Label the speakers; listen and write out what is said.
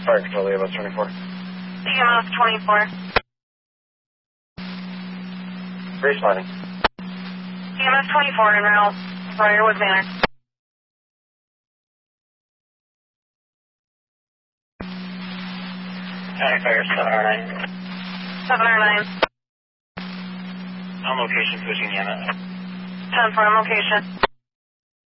Speaker 1: Fire Control, EMS 24.
Speaker 2: EMS 24.
Speaker 1: Responding.
Speaker 2: EMS 24 en route. Briarwood Manor.
Speaker 1: County Fire 709.
Speaker 2: 709.
Speaker 1: On location, switching EMS.
Speaker 2: 10-4 on location.